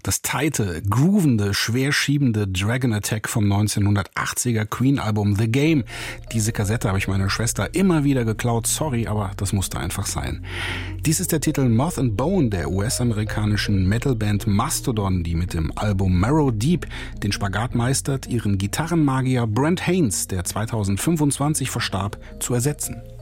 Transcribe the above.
Das tighte, groovende, schwerschiebende Dragon Attack vom 1980er Queen-Album The Game. Diese Kassette habe ich meiner Schwester immer wieder geklaut. Sorry, aber das musste einfach sein. Dies ist der Titel Moth and Bone der US-amerikanischen Metalband Mastodon, die mit dem Album Marrow Deep den Spagat meistert, ihren Gitarrenmagier Brent Haynes, der 2025 verstarb, zu ersetzen.